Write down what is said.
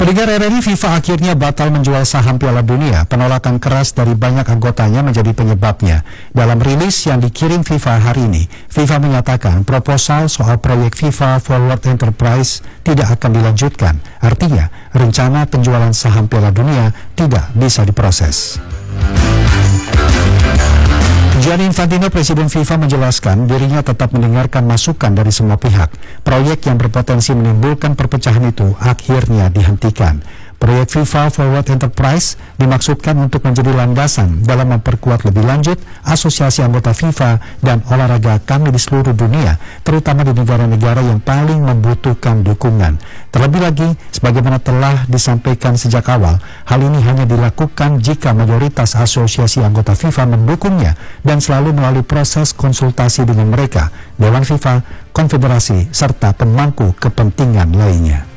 Pendengar RRI, FIFA akhirnya batal menjual saham Piala Dunia. Penolakan keras dari banyak anggotanya menjadi penyebabnya. Dalam rilis yang dikirim FIFA hari ini, FIFA menyatakan proposal soal proyek FIFA Forward Enterprise tidak akan dilanjutkan. Artinya, rencana penjualan saham Piala Dunia tidak bisa diproses. Gianni Infantino, Presiden FIFA, menjelaskan dirinya tetap mendengarkan masukan dari semua pihak. Proyek yang berpotensi menimbulkan perpecahan itu akhirnya dihentikan. Proyek FIFA Forward Enterprise dimaksudkan untuk menjadi landasan dalam memperkuat lebih lanjut asosiasi anggota FIFA dan olahraga kami di seluruh dunia, terutama di negara-negara yang paling membutuhkan dukungan. Terlebih lagi, sebagaimana telah disampaikan sejak awal, hal ini hanya dilakukan jika mayoritas asosiasi anggota FIFA mendukungnya dan selalu melalui proses konsultasi dengan mereka, Dewan FIFA, konfederasi, serta pemangku kepentingan lainnya.